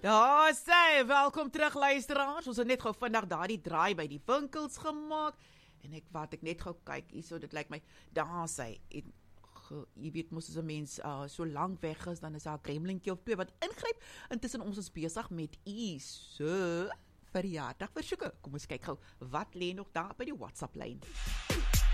Ja, sê, welkom terug luisteraars. Ons het net gou vandag daardie draai by die winkels gemaak en ek net gou kyk hierso, dit lyk my daar sê jy weet mos as 'n mens so lank weg is, dan is daar 'n gremlintjie of twee wat ingryp. Intussen ons is besig met so verjaardag versoeke. Kom ons kyk gou wat lê nog daar by die WhatsApp lyn.